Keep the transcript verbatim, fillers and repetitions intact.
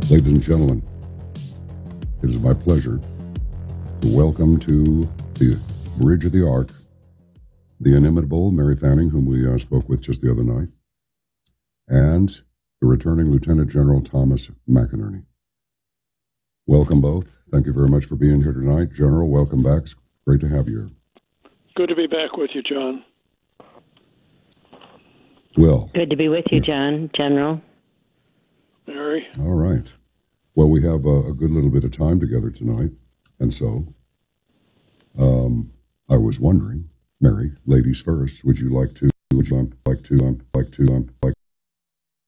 Ladies and gentlemen, it is my pleasure to welcome to the Bridge of the Ark the inimitable Mary Fanning, whom we uh, spoke with just the other night, and the returning Lieutenant General Thomas McInerney. Welcome both. Thank you very much for being here tonight. General, welcome back. It's great to have you here. Good to be back with you, John. Well. Good to be with you, John, General. Mary. All right. Well, we have a, a good little bit of time together tonight, and so um, I was wondering, Mary, ladies first, would you like to, would you like to, like to, like